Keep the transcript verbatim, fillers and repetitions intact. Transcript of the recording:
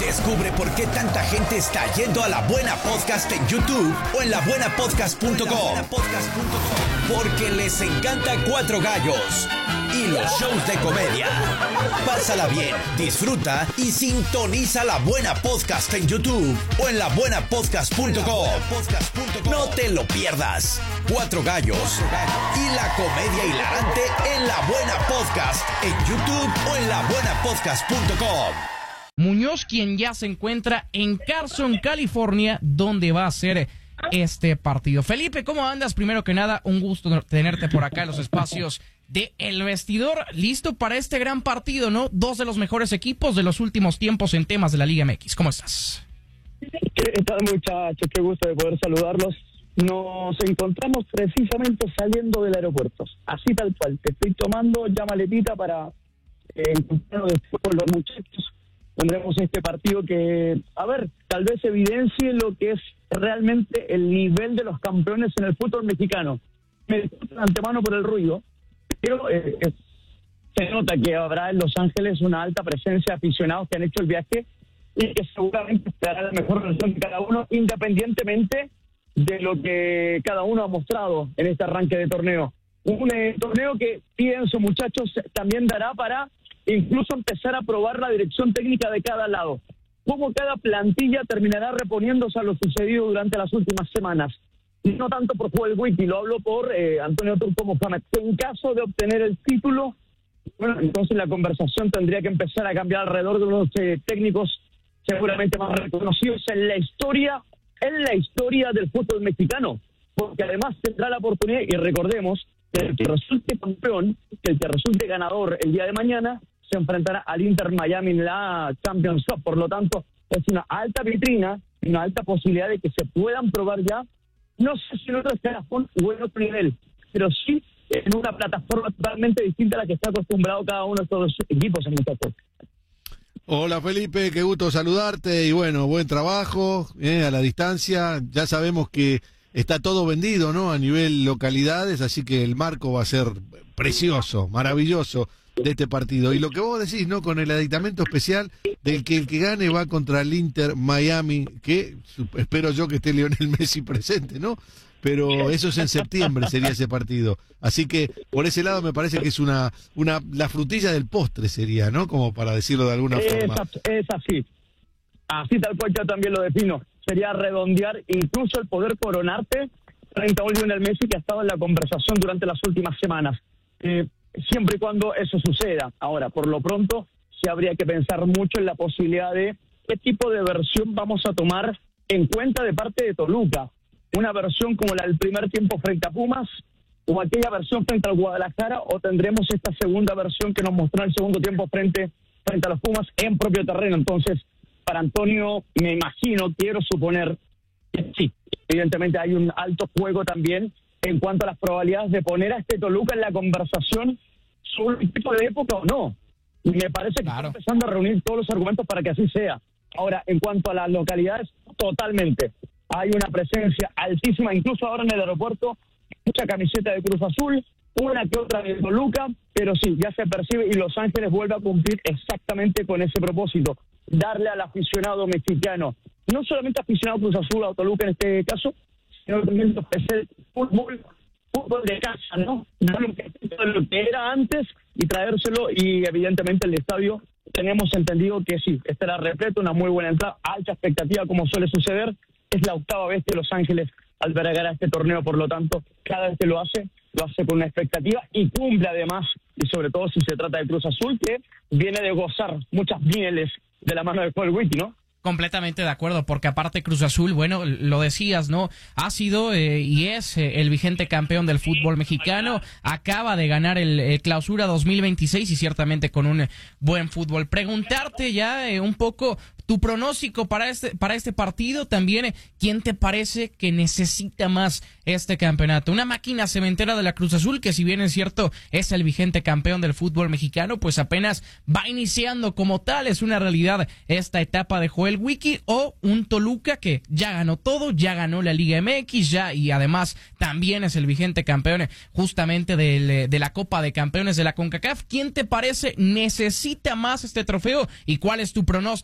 Descubre por qué tanta gente está yendo a La Buena Podcast en YouTube o en la buena podcast punto com. Porque les encanta Cuatro Gallos y los shows de comedia. Pásala bien, disfruta y sintoniza La Buena Podcast en YouTube o en la buena podcast punto com. No te lo pierdas. Cuatro Gallos y la comedia hilarante en La Buena Podcast en YouTube o en la buena podcast punto com. Muñoz, quien ya se encuentra en Carson, California, donde va a ser este partido. Felipe, ¿cómo andas? Primero que nada, un gusto tenerte por acá en los espacios de El Vestidor. Listo para este gran partido, ¿no? Dos de los mejores equipos de los últimos tiempos en temas de la Liga M X. ¿Cómo estás? ¿Qué tal, muchachos? Qué gusto de poder saludarlos. Nos encontramos precisamente saliendo del aeropuerto. Así tal cual. Te estoy tomando ya maletita para eh, encontrarnos después con los muchachos. Tendremos este partido que, a ver, tal vez evidencie lo que es realmente el nivel de los campeones en el fútbol mexicano. Me disculpo de antemano por el ruido, pero eh, eh, se nota que habrá en Los Ángeles una alta presencia de aficionados que han hecho el viaje y que seguramente estará la mejor relación de cada uno, independientemente de lo que cada uno ha mostrado en este arranque de torneo. Un eh, torneo que, pienso, muchachos, también dará para incluso empezar a probar la dirección técnica de cada lado. Cómo cada plantilla terminará reponiéndose a lo sucedido durante las últimas semanas. Y no tanto por Joel Wiki, lo hablo por eh, Antonio Turco Mohamed. En caso de obtener el título, bueno, entonces la conversación tendría que empezar a cambiar alrededor de unos eh, técnicos seguramente más reconocidos en la historia, en la historia del fútbol mexicano. Porque además tendrá la oportunidad, y recordemos, que el que resulte campeón, que el que resulte ganador el día de mañana, se enfrentará al Inter Miami en la Champions Cup. Por lo tanto, es una alta vitrina, una alta posibilidad de que se puedan probar ya, no sé si en otro escalafón o en otro nivel, pero sí en una plataforma totalmente distinta a la que está acostumbrado cada uno de estos equipos en el caso. Hola Felipe, qué gusto saludarte y bueno, buen trabajo eh, a la distancia. Ya sabemos que está todo vendido, ¿no? A nivel localidades, así que el marco va a ser precioso, maravilloso de este partido. Y lo que vos decís, ¿no? Con el aditamento especial del que el que gane va contra el Inter Miami, que espero yo que esté Lionel Messi presente, ¿no? Pero eso es en septiembre, sería ese partido. Así que por ese lado me parece que es una, una la frutilla del postre sería, ¿no? Como para decirlo de alguna es, forma. Es así. Así tal cual yo también lo defino. Sería redondear incluso el poder coronarte frente a un Lionel Messi que ha estado en la conversación durante las últimas semanas. Eh, siempre y cuando eso suceda. Ahora, por lo pronto, sí habría que pensar mucho en la posibilidad de qué tipo de versión vamos a tomar en cuenta de parte de Toluca. Una versión como la del primer tiempo frente a Pumas, o aquella versión frente al Guadalajara, o tendremos esta segunda versión que nos mostró el segundo tiempo frente, frente a los Pumas en propio terreno. Entonces, para Antonio, me imagino, quiero suponer que sí, evidentemente hay un alto juego también en cuanto a las probabilidades de poner a este Toluca en la conversación sobre un tipo de época o no. Y me parece que claro. está empezando a reunir todos los argumentos para que así sea. Ahora, en cuanto a las localidades, totalmente. Hay una presencia altísima, incluso ahora en el aeropuerto, mucha camiseta de Cruz Azul, una que otra de Toluca, pero sí, ya se percibe y Los Ángeles vuelve a cumplir exactamente con ese propósito, darle al aficionado mexicano, no solamente aficionado a Cruz Azul o Toluca en este caso, sino también ofrecer fútbol, fútbol de casa, ¿no? Darle un poquito de lo que era antes y traérselo, y evidentemente el estadio tenemos entendido que sí, estará repleto, una muy buena entrada, alta expectativa como suele suceder. Es la octava vez que Los Ángeles albergará este torneo, por lo tanto, cada vez que lo hace, lo hace con una expectativa y cumple además, y sobre todo si se trata de Cruz Azul, que viene de gozar muchas mieles de la mano de Joel Wiki, ¿no? Completamente de acuerdo, porque aparte Cruz Azul, bueno, lo decías, ¿no? Ha sido eh, y es eh, el vigente campeón del fútbol mexicano, acaba de ganar el, el Clausura dos mil veintiséis y ciertamente con un buen fútbol. Preguntarte ya eh, un poco tu pronóstico para este para este partido, también eh, ¿quién te parece que necesita más este campeonato? Una máquina cementera de la Cruz Azul, que si bien es cierto es el vigente campeón del fútbol mexicano, pues apenas va iniciando como tal, es una realidad esta etapa de Joel Wiki, o un Toluca que ya ganó todo, ya ganó la Liga M X, ya y además también es el vigente campeón justamente del, de la Copa de Campeones de la CONCACAF. ¿Quién te parece necesita más este trofeo y cuál es tu pronóstico